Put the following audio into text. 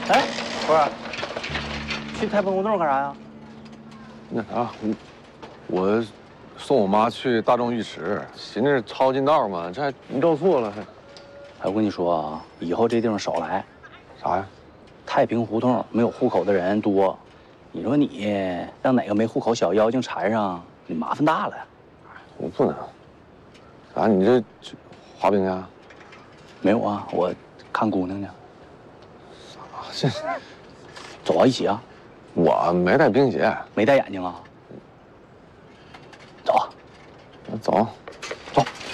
哎，不是，去太平胡同干啥呀？ 那啥，我送我妈去大众浴池，寻思抄近道嘛，这还绕错了还。 哎，我跟你说啊，以后这地方少来。 啥呀？ 太平胡同没有户口的人多，你说你让哪个没户口小妖精缠上，你麻烦大了。 我不能。啊，你这滑冰去？ 没有啊，我看姑娘呢。 啊，这走啊，一起啊。 我没带冰鞋， 没戴眼镜啊。走啊。 走。